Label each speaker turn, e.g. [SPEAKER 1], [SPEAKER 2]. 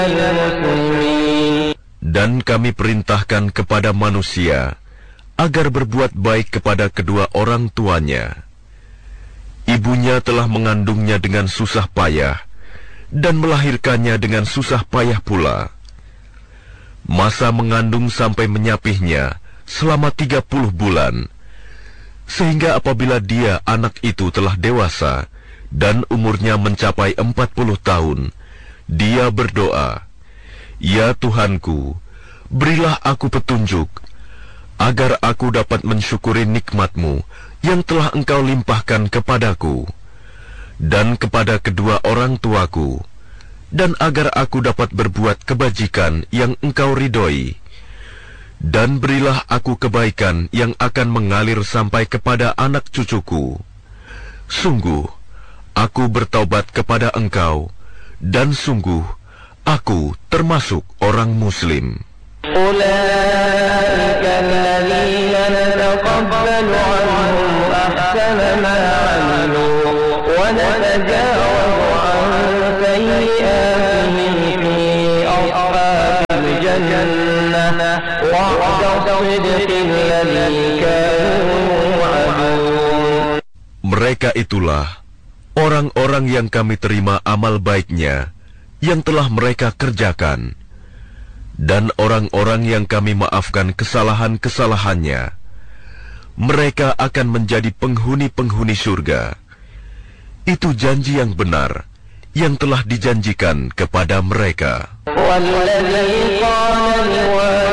[SPEAKER 1] Dan kami perintahkan kepada manusia agar berbuat baik kepada kedua orang tuanya. Ibunya telah mengandungnya dengan susah payah dan melahirkannya dengan susah payah pula. Masa mengandung sampai menyapihnya selama 30 bulan, sehingga apabila dia anak itu telah dewasa dan umurnya mencapai 40 tahun, dia berdoa, "Ya Tuhanku, berilah aku petunjuk, agar aku dapat mensyukuri nikmat-Mu yang telah Engkau limpahkan kepadaku, dan kepada kedua orang tuaku, dan agar aku dapat berbuat kebajikan yang Engkau ridhoi. Dan berilah aku kebaikan yang akan mengalir sampai kepada anak cucuku. Sungguh, aku bertaubat kepada Engkau, dan sungguh, aku termasuk orang Muslim."
[SPEAKER 2] أولئك الذين نتقبل عنهم أحسن ما عملوا ونتجاوز عن سيئاتهم في أصحاب الجنة وعد الصدق الذي كانوا يوعدون.
[SPEAKER 1] Mereka itulah orang-orang yang kami terima amal baiknya yang telah mereka kerjakan, dan orang-orang yang kami maafkan kesalahan-kesalahannya. Mereka akan menjadi penghuni-penghuni surga. Itu janji yang benar yang telah dijanjikan kepada mereka.
[SPEAKER 2] وَالَّذِي قَالَ